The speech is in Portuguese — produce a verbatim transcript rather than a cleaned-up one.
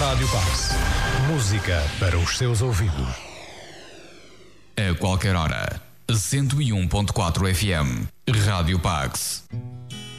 Rádio Pax. Música para os seus ouvidos. A qualquer hora. cento e um ponto quatro F M. Rádio Pax.